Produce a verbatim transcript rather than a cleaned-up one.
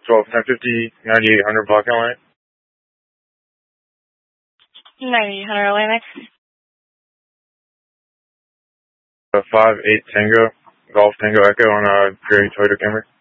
twelve ten fifty, ninety-eight hundred block line. ninety-eight hundred Atlantic. Uh, five eight Tango, Golf Tango Echo on a gray Toyota Camry.